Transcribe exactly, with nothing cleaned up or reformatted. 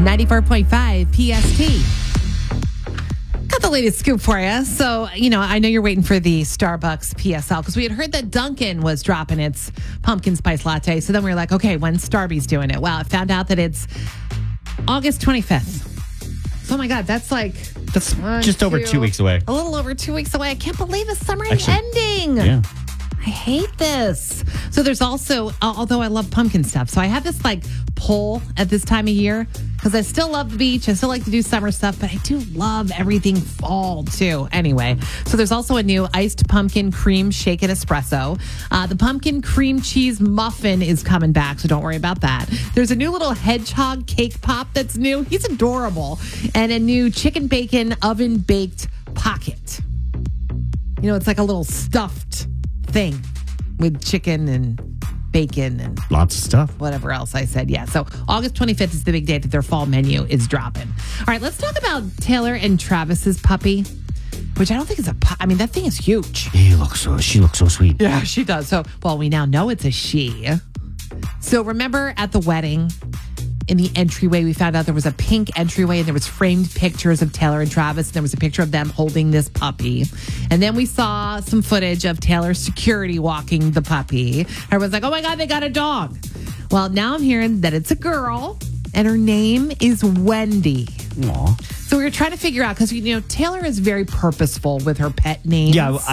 ninety-four point five P S T. Got the latest scoop for you. So, you know, I know you're waiting for the Starbucks P S L because we had heard that Dunkin' was dropping its pumpkin spice latte. So then we were like, okay, when's Starbucks doing it? Well, I found out that it's August twenty-fifth. So, oh my God, that's like... That's one, just over two weeks away. A little over two weeks away. I can't believe the summer is Actually, ending. Yeah. I hate this. So there's also, although I love pumpkin stuff, so I have this like pull at this time of year because I still love the beach. I still like to do summer stuff, but I do love everything fall too. Anyway, so there's also a new iced pumpkin cream shaken espresso. Uh, the pumpkin cream cheese muffin is coming back, so don't worry about that. There's a new little hedgehog cake pop that's new. He's adorable. And a new chicken bacon oven baked pocket. You know, it's like a little stuffed thing with chicken and bacon and lots of stuff. Whatever else I said. Yeah. So August twenty-fifth is the big date that their fall menu is dropping. All right, let's talk about Taylor and Travis's puppy, which I don't think is a puppy. I mean, that thing is huge. He looks so, she looks so sweet. Yeah, she does. So, well, we now know it's a she. So remember at the wedding, in the entryway, we found out there was a pink entryway and there was framed pictures of Taylor and Travis. And there was a picture of them holding this puppy. And then we saw some footage of Taylor's security walking the puppy. Everyone's like, oh my God, they got a dog. Well, now I'm hearing that it's a girl and her name is Wendy. Aww. So we were trying to figure out, because, you know, Taylor is very purposeful with her pet names. Yeah,